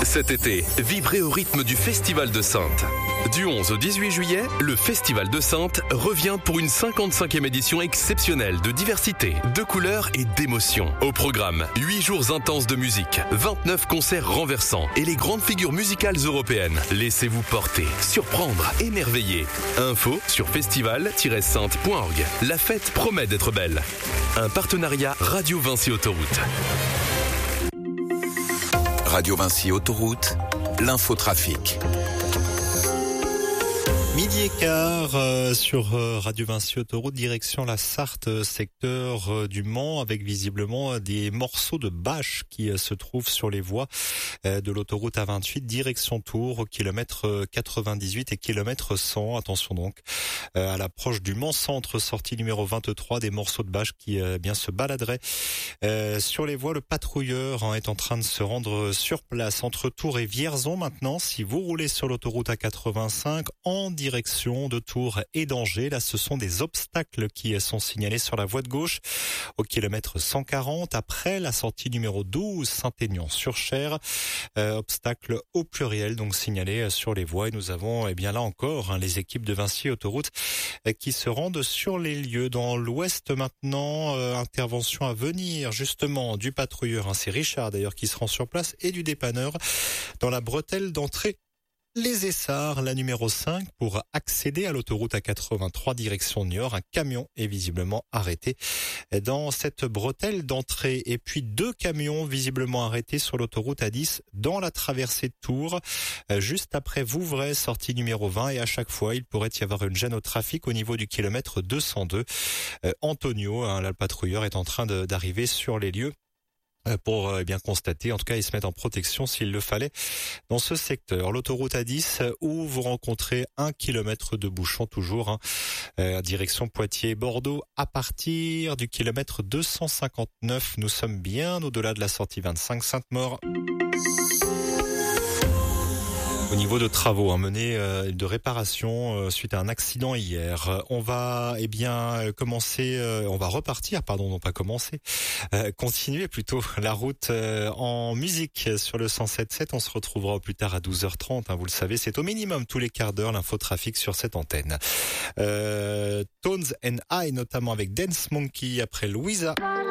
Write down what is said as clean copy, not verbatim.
Cet été, vibrez au rythme du Festival de Saintes. Du 11 au 18 juillet, le Festival de Saintes revient pour une 55e édition exceptionnelle de diversité, de couleurs et d'émotions. Au programme, 8 jours intenses de musique, 29 concerts renversants et les grandes figures musicales européennes. Laissez-vous porter, surprendre, émerveiller. Info sur festival-sainte.org. La fête promet d'être belle. Un partenariat Radio Vinci Autoroute. Radio Vinci Autoroute, l'infotrafic. Midi et quart sur Radio Vinci Autoroute, direction la Sarthe, secteur du Mans, avec visiblement des morceaux de bâche qui se trouvent sur les voies de l'autoroute A28, direction Tours, au kilomètre 98 et kilomètre 100. Attention donc, à l'approche du Mans Centre, sortie numéro 23, des morceaux de bâche qui bien se baladeraient sur les voies. Le patrouilleur est en train de se rendre sur place entre Tours et Vierzon maintenant. Si vous roulez sur l'autoroute A85 en direction de Tours et d'Angers, là ce sont des obstacles qui sont signalés sur la voie de gauche au kilomètre 140 après la sortie numéro 12 Saint-Aignan-sur-Cher. Obstacles au pluriel donc signalés sur les voies, et nous avons bien là encore les équipes de Vinci Autoroute qui se rendent sur les lieux. Dans l'ouest maintenant, intervention à venir justement du patrouilleur, c'est Richard d'ailleurs qui se rend sur place, et du dépanneur dans la bretelle d'entrée Les Essarts, la numéro 5, pour accéder à l'autoroute A83 direction Niort. Un camion est visiblement arrêté dans cette bretelle d'entrée. Et puis 2 camions visiblement arrêtés sur l'autoroute A10 dans la traversée de Tours, juste après Vouvray, sortie numéro 20. Et à chaque fois, il pourrait y avoir une gêne au trafic au niveau du kilomètre 202. Antonio, là, le patrouilleur, est en train d'arriver sur les lieux pour bien constater, en tout cas, ils se mettent en protection s'il le fallait dans ce secteur. L'autoroute A10 où vous rencontrez 1 kilomètre de bouchon toujours, direction Poitiers-Bordeaux à partir du kilomètre 259. Nous sommes bien au-delà de la sortie 25 Sainte-Maure. Au niveau de travaux menés de réparation suite à un accident hier, on va continuer plutôt la route en musique sur le 107.7. On se retrouvera plus tard à 12h30. Vous le savez, c'est au minimum tous les quarts d'heure l'infotrafic sur cette antenne. Tones and I notamment avec Dance Monkey après Louisa.